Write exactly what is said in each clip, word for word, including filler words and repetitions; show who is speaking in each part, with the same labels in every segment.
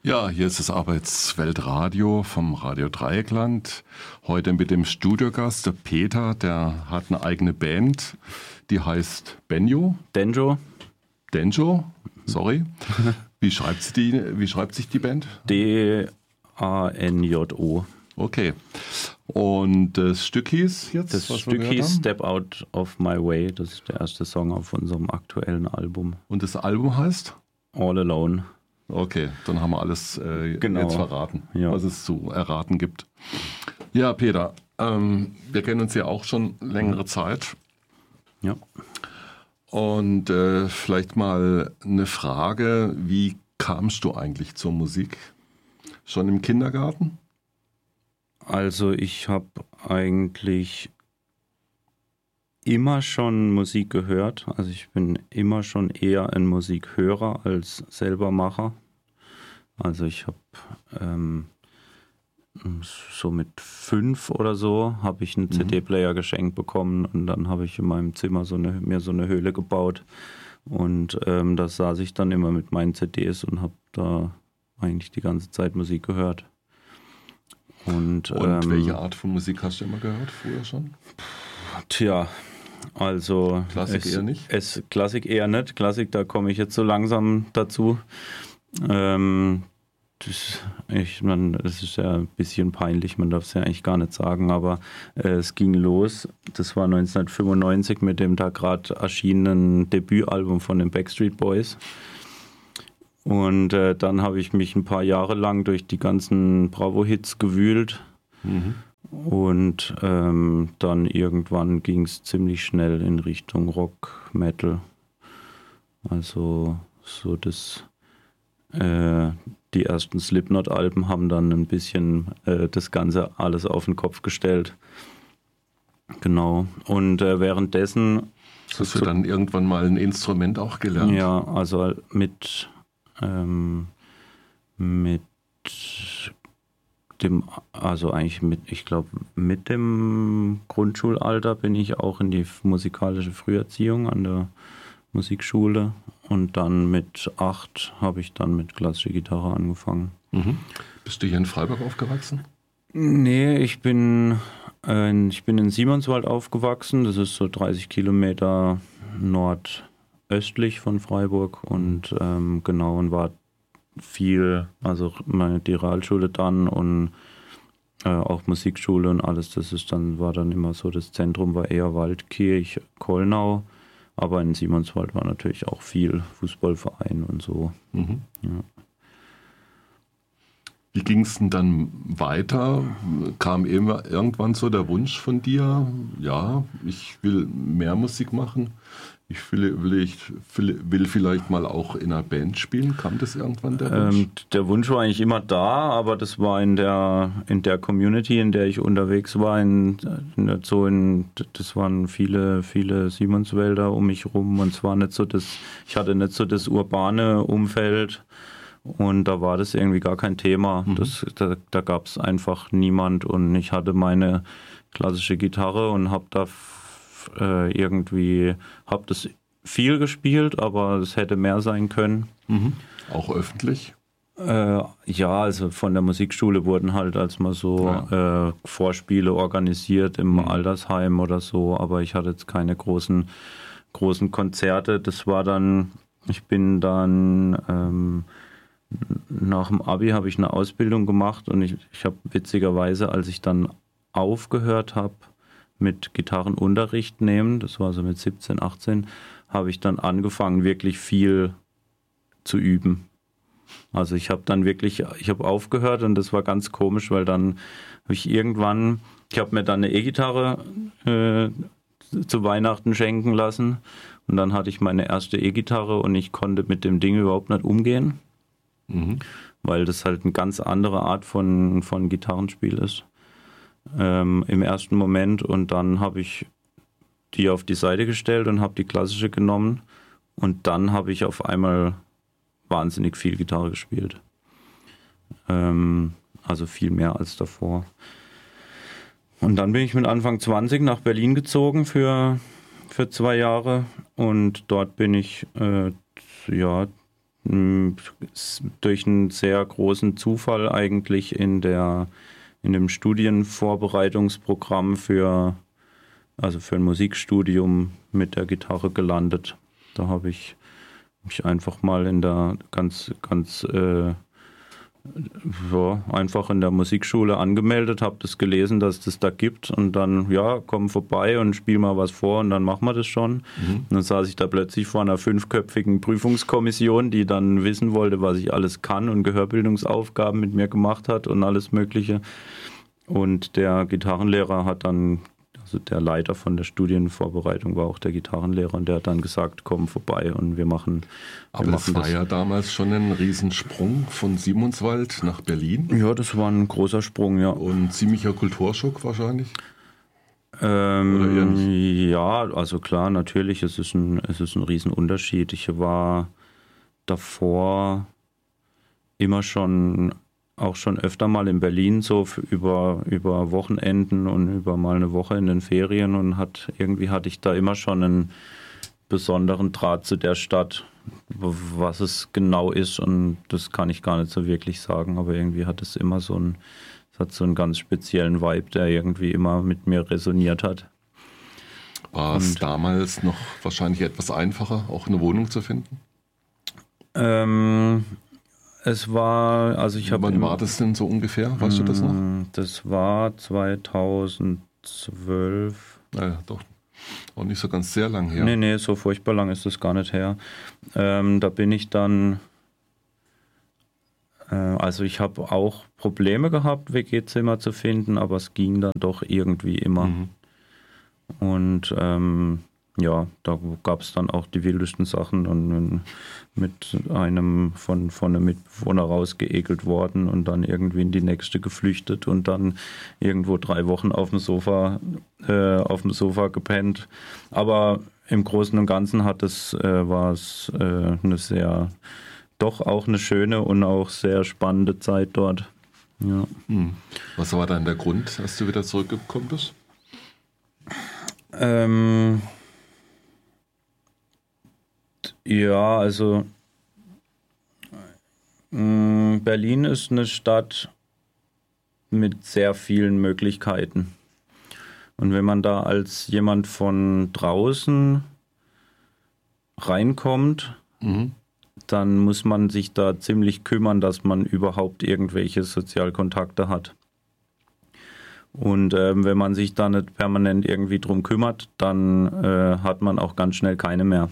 Speaker 1: Ja, hier ist das Arbeitsweltradio vom Radio Dreieckland. Heute mit dem Studiogast, der Peter, der hat eine eigene Band, die heißt Benjo.
Speaker 2: Denjo.
Speaker 1: Denjo, sorry. Wie schreibt, sie die, wie schreibt sich die Band?
Speaker 2: D A N J O.
Speaker 1: Okay. Und das Stück hieß jetzt?
Speaker 2: Das
Speaker 1: was
Speaker 2: Stück
Speaker 1: wir
Speaker 2: hieß
Speaker 1: haben?
Speaker 2: Step Out of My Way. Das ist der erste Song auf unserem aktuellen Album.
Speaker 1: Und das Album heißt?
Speaker 2: All Alone.
Speaker 1: Okay, dann haben wir alles äh,
Speaker 2: Genau.
Speaker 1: jetzt verraten,
Speaker 2: Ja.
Speaker 1: was es zu erraten gibt. Ja, Peter, ähm, wir kennen uns ja auch schon längere Zeit.
Speaker 2: Ja.
Speaker 1: Und äh, vielleicht mal eine Frage, wie kamst du eigentlich zur Musik? Schon im Kindergarten?
Speaker 2: Also ich habe eigentlich immer schon Musik gehört. Also ich bin immer schon eher ein Musikhörer als selber Macher. Also ich habe ähm, so mit fünf oder so habe ich einen
Speaker 1: Mhm.
Speaker 2: C D-Player geschenkt bekommen und dann habe ich in meinem Zimmer so eine, mir so eine Höhle gebaut und ähm, da saß ich dann immer mit meinen C Ds und habe da eigentlich die ganze Zeit Musik gehört. Und,
Speaker 1: Und
Speaker 2: ähm,
Speaker 1: welche Art von Musik hast du immer gehört, früher schon?
Speaker 2: Tja, also
Speaker 1: Klassik
Speaker 2: es,
Speaker 1: eher nicht?
Speaker 2: Es, Klassik eher nicht. Klassik, da komme ich jetzt so langsam dazu. Ähm, das, ich, man, das ist ja ein bisschen peinlich, man darf es ja eigentlich gar nicht sagen, aber äh, es ging los. Das war neunzehnhundertfünfundneunzig mit dem da gerade erschienenen Debütalbum von den Backstreet Boys. Und äh, dann habe ich mich ein paar Jahre lang durch die ganzen Bravo-Hits gewühlt.
Speaker 1: Mhm.
Speaker 2: Und ähm, dann irgendwann ging es ziemlich schnell in Richtung Rock, Metal. Also so das, äh, die ersten Slipknot-Alben haben dann ein bisschen äh, das Ganze alles auf den Kopf gestellt. Genau. Und äh, währenddessen...
Speaker 1: Hast du dann irgendwann mal ein Instrument auch gelernt?
Speaker 2: Ja, also mit, ähm, mit dem, also eigentlich mit, ich glaube, mit dem Grundschulalter bin ich auch in die musikalische Früherziehung an der Musikschule und dann mit acht habe ich dann mit klassischer Gitarre angefangen.
Speaker 1: Mhm. Bist du hier in Freiburg aufgewachsen?
Speaker 2: Nee, ich bin, äh, ich bin in Simonswald aufgewachsen, das ist so dreißig Kilometer nordöstlich von Freiburg und ähm, genau und war viel, also meine die Realschule dann und äh, auch Musikschule und alles, das ist dann, war dann immer so, das Zentrum war eher Waldkirch, Kollnau, aber in Simonswald war natürlich auch viel Fußballverein und so.
Speaker 1: Mhm.
Speaker 2: Ja.
Speaker 1: Wie ging es denn dann weiter? Kam immer irgendwann so der Wunsch von dir, ja, ich will mehr Musik machen, ich will, will, ich, will, will vielleicht mal auch in einer Band spielen. Kam das irgendwann, der Wunsch?
Speaker 2: Ähm, der Wunsch war eigentlich immer da, aber das war in der, in der Community, in der ich unterwegs war, in, in, so in, das waren viele, viele Simonswälder um mich rum und es war nicht so das, ich hatte nicht so das urbane Umfeld. Und da war das irgendwie gar kein Thema.
Speaker 1: Mhm.
Speaker 2: Das, da da gab es einfach niemand und ich hatte meine klassische Gitarre und habe da f- äh, irgendwie, habe das viel gespielt, aber es hätte mehr sein können.
Speaker 1: Mhm. Auch öffentlich?
Speaker 2: Äh, ja, also von der Musikschule wurden halt als mal so
Speaker 1: Ja.
Speaker 2: äh, Vorspiele organisiert im
Speaker 1: Mhm.
Speaker 2: Altersheim oder so, aber ich hatte jetzt keine großen, großen Konzerte. Das war dann, ich bin dann... Ähm, Nach dem Abi habe ich eine Ausbildung gemacht und ich, ich habe witzigerweise, als ich dann aufgehört habe mit Gitarrenunterricht nehmen, das war so mit siebzehn, achtzehn, habe ich dann angefangen, wirklich viel zu üben. Also ich habe dann wirklich, ich habe aufgehört und das war ganz komisch, weil dann habe ich irgendwann, ich habe mir dann eine E-Gitarre äh, zu Weihnachten schenken lassen und dann hatte ich meine erste E-Gitarre und ich konnte mit dem Ding überhaupt nicht umgehen.
Speaker 1: Mhm.
Speaker 2: Weil das halt eine ganz andere Art von, von Gitarrenspiel ist ähm, im ersten Moment. Und dann habe ich die auf die Seite gestellt und habe die klassische genommen. Und dann habe ich auf einmal wahnsinnig viel Gitarre gespielt. Ähm, also viel mehr als davor. Und dann bin ich mit Anfang zwanzig nach Berlin gezogen für, für zwei Jahre. Und dort bin ich äh, ja durch einen sehr großen Zufall eigentlich in der in dem Studienvorbereitungsprogramm für also für ein Musikstudium mit der Gitarre gelandet. Da habe ich mich einfach mal in der ganz ganz äh, ja, einfach in der Musikschule angemeldet, habe das gelesen, dass es das da gibt und dann, ja, komm vorbei und spiel mal was vor und dann machen wir das schon. Mhm. Und dann saß ich da plötzlich vor einer fünfköpfigen Prüfungskommission, die dann wissen wollte, was ich alles kann und Gehörbildungsaufgaben mit mir gemacht hat und alles Mögliche. Und der Gitarrenlehrer hat dann, also der Leiter von der Studienvorbereitung war auch der Gitarrenlehrer und der hat dann gesagt, komm vorbei und wir machen.
Speaker 1: Aber
Speaker 2: wir
Speaker 1: das
Speaker 2: machen
Speaker 1: war
Speaker 2: das.
Speaker 1: ja damals schon ein Riesensprung von Simonswald nach Berlin.
Speaker 2: Ja, das war ein großer Sprung, ja.
Speaker 1: Und ziemlicher Kulturschock wahrscheinlich.
Speaker 2: Ähm, ja, also klar, natürlich, es ist ein, es ist ein Riesenunterschied. Ich war davor immer schon auch schon öfter mal in Berlin, so für über, über Wochenenden und über mal eine Woche in den Ferien und hat irgendwie hatte ich da immer schon einen besonderen Draht zu der Stadt. Was es genau ist und das kann ich gar nicht so wirklich sagen, aber irgendwie hat es immer so einen, es hat so einen ganz speziellen Vibe, der irgendwie immer mit mir resoniert hat.
Speaker 1: War es damals noch wahrscheinlich etwas einfacher, auch eine Wohnung zu finden?
Speaker 2: Ähm, Es war, also ich habe.
Speaker 1: Wann war das denn so ungefähr? Weißt du das noch?
Speaker 2: Das war zweitausendzwölf.
Speaker 1: Naja, doch. Auch nicht so ganz sehr lang her.
Speaker 2: Nee, nee, so furchtbar lang ist das gar nicht her. Ähm, da bin ich dann. Äh, also ich habe auch Probleme gehabt, W G-Zimmer zu finden, aber es ging dann doch irgendwie immer. Mhm. Und ähm, ja, da gab es dann auch die wildesten Sachen und mit einem von, von einem Mitbewohner rausgeekelt worden und dann irgendwie in die nächste geflüchtet und dann irgendwo drei Wochen auf dem Sofa, äh, auf dem Sofa gepennt. Aber im Großen und Ganzen hat es, äh, war es äh, eine sehr, doch auch eine schöne und auch sehr spannende Zeit dort. Ja.
Speaker 1: Hm. Was war dann der Grund, dass du wieder zurückgekommen bist?
Speaker 2: Ähm... Ja, also mh, Berlin ist eine Stadt mit sehr vielen Möglichkeiten. Und wenn man da als jemand von draußen reinkommt, mhm. dann muss man sich da ziemlich kümmern, dass man überhaupt irgendwelche Sozialkontakte hat. Und ähm, wenn man sich da nicht permanent irgendwie drum kümmert, dann äh, hat man auch ganz schnell keine mehr.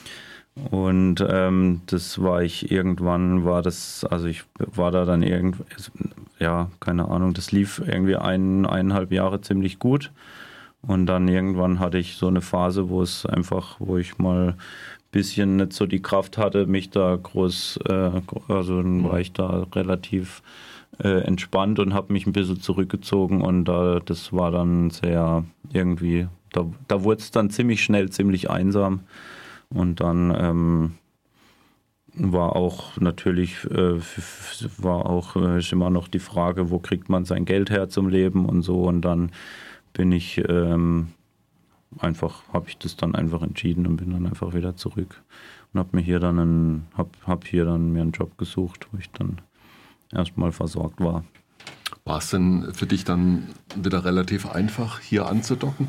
Speaker 2: Und ähm, das war ich irgendwann, war das, also ich war da dann irgendwie, ja, keine Ahnung, das lief irgendwie ein, eineinhalb Jahre ziemlich gut. Und dann irgendwann hatte ich so eine Phase, wo es einfach, wo ich mal ein bisschen nicht so die Kraft hatte, mich da groß, äh, also dann war ich da relativ äh, entspannt und habe mich ein bisschen zurückgezogen und äh, das war dann sehr irgendwie, da, da wurde es dann ziemlich schnell ziemlich einsam. Und dann ähm, war auch natürlich, äh, war auch äh, immer noch die Frage, wo kriegt man sein Geld her zum Leben und so. Und dann bin ich ähm, einfach, habe ich das dann einfach entschieden und bin dann einfach wieder zurück und habe mir hier dann einen, hab, hab hier dann mir einen Job gesucht, wo ich dann erstmal versorgt war.
Speaker 1: War es denn für dich dann wieder relativ einfach, hier anzudocken?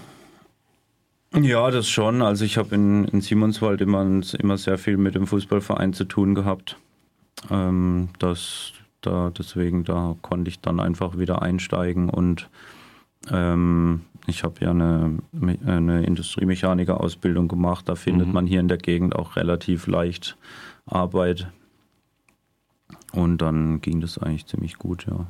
Speaker 2: Ja, das schon. Also ich habe in, in Simonswald immer, immer sehr viel mit dem Fußballverein zu tun gehabt. Ähm, das, da, deswegen, da konnte ich dann einfach wieder einsteigen und ähm, ich habe ja eine, eine Industriemechaniker-Ausbildung gemacht. Da findet mhm. man hier in der Gegend auch relativ leicht Arbeit. Und dann ging das eigentlich ziemlich gut, ja.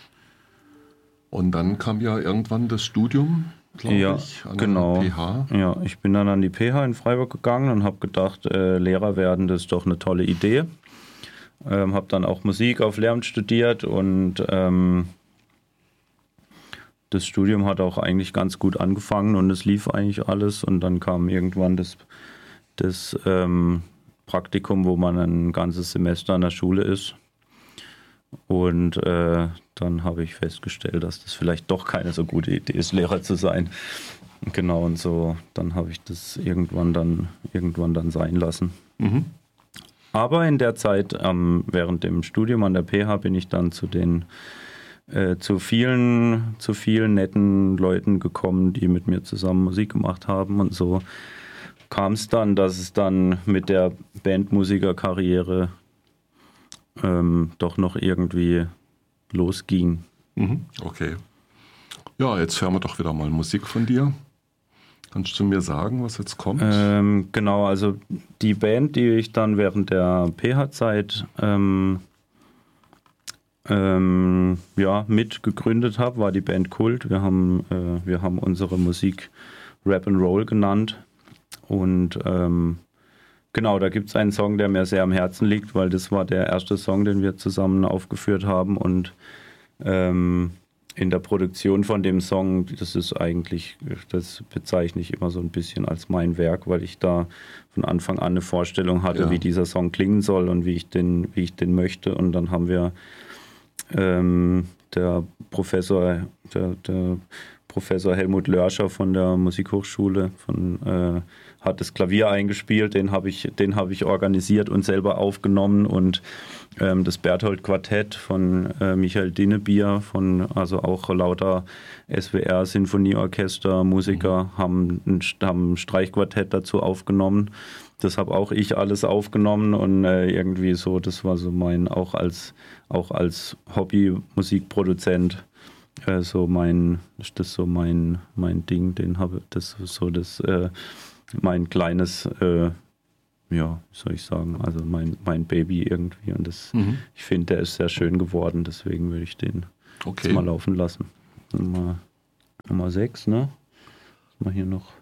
Speaker 1: Und dann kam ja irgendwann das Studium, glaube
Speaker 2: ja,
Speaker 1: ich, an
Speaker 2: genau.
Speaker 1: der P H.
Speaker 2: Ja, ich bin dann an die P H in Freiburg gegangen und habe gedacht, äh, Lehrer werden, das ist doch eine tolle Idee. Ähm, habe dann auch Musik auf Lehramt studiert und ähm, das Studium hat auch eigentlich ganz gut angefangen und es lief eigentlich alles und dann kam irgendwann das, das ähm, Praktikum, wo man ein ganzes Semester an der Schule ist. Und äh, dann habe ich festgestellt, dass das vielleicht doch keine so gute Idee ist, Lehrer zu sein. Genau, und so, dann habe ich das irgendwann dann, irgendwann dann sein lassen.
Speaker 1: Mhm.
Speaker 2: Aber in der Zeit, ähm, während dem Studium an der P H, bin ich dann zu den äh, zu vielen, zu vielen netten Leuten gekommen, die mit mir zusammen Musik gemacht haben. Und so kam es dann, dass es dann mit der Bandmusikerkarriere ähm, doch noch irgendwie losging.
Speaker 1: Mhm, okay. Ja, jetzt hören wir doch wieder mal Musik von dir. Kannst du mir sagen, was jetzt kommt?
Speaker 2: Ähm, genau, also die Band, die ich dann während der P H-Zeit ähm, ähm, ja, mit gegründet habe, war die Band Kult. Wir haben, äh, wir haben unsere Musik Rap and Roll genannt. Und ähm, genau, da gibt es einen Song, der mir sehr am Herzen liegt, weil das war der erste Song, den wir zusammen aufgeführt haben. Und ähm, in der Produktion von dem Song, das ist eigentlich, das bezeichne ich immer so ein bisschen als mein Werk, weil ich da von Anfang an eine Vorstellung hatte, ja, wie dieser Song klingen soll und wie ich den, wie ich den möchte. Und dann haben wir ähm, der Professor, der, der Professor Helmut Lörscher von der Musikhochschule von, äh, hat das Klavier eingespielt, den habe ich, den habe ich organisiert und selber aufgenommen, und ähm, das Berthold Quartett von äh, Michael Dinnebier, von, also auch lauter S W R-Sinfonieorchester, Musiker, mhm. haben, ein, haben ein Streichquartett dazu aufgenommen. Das habe auch ich alles aufgenommen, und äh, irgendwie so, das war so mein, auch als, auch als Hobby-Musikproduzent, äh, so mein, ist das so mein, mein Ding, den habe, das so das, äh, mein kleines, äh, ja, wie soll ich sagen, also mein, mein Baby irgendwie, und das, mhm. ich finde, der ist sehr schön geworden, deswegen würde ich den okay. jetzt mal laufen lassen. Nummer, Nummer sechs, ne? Mal hier noch.